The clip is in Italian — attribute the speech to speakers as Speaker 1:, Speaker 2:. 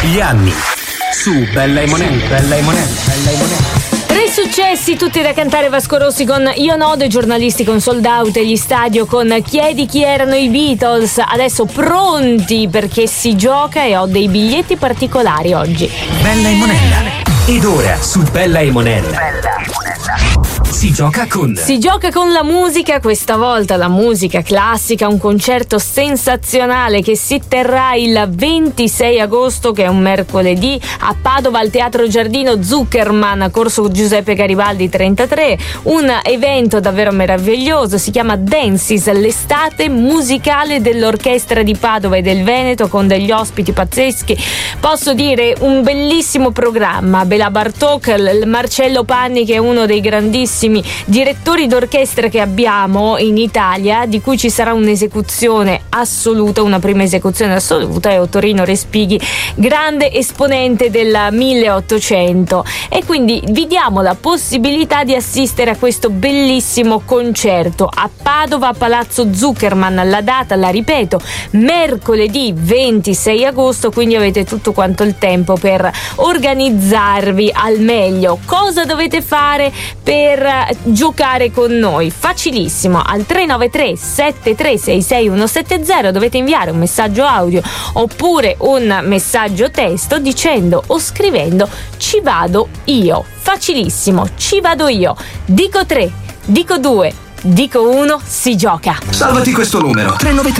Speaker 1: Gli anni su Bella e Monella.
Speaker 2: Tre successi tutti da cantare Vasco Rossi con Io Nodo, i giornalisti con Sold Out e gli stadio con Chiedi chi erano i Beatles. Adesso pronti perché si gioca e ho dei biglietti particolari oggi.
Speaker 1: Bella e Monella. Ed ora su Bella e Monella. Si gioca con
Speaker 2: la musica, questa volta la musica classica, un concerto sensazionale che si terrà il 26 agosto, che è un mercoledì, a Padova al Teatro Giardino Zuckerman, corso Giuseppe Garibaldi 33, un evento davvero meraviglioso, si chiama Dances, l'estate musicale dell'orchestra di Padova e del Veneto, con degli ospiti pazzeschi, posso dire un bellissimo programma, Bela Bartok, Marcello Panni, che è uno dei grandissimi direttori d'orchestra che abbiamo in Italia, di cui ci sarà un'esecuzione assoluta, una prima esecuzione assoluta, e Ottorino Respighi, grande esponente del 1800, e quindi vi diamo la possibilità di assistere a questo bellissimo concerto a Padova, Palazzo Zuckerman. La data, la ripeto, mercoledì 26 agosto, quindi avete tutto quanto il tempo per organizzarvi al meglio. Cosa dovete fare per giocare con noi? Facilissimo, al 393 7366 170 dovete inviare un messaggio audio oppure un messaggio testo dicendo o scrivendo ci vado io. Facilissimo, ci vado io. Dico 3, dico 2, dico 1, si gioca.
Speaker 1: Salvati questo numero 393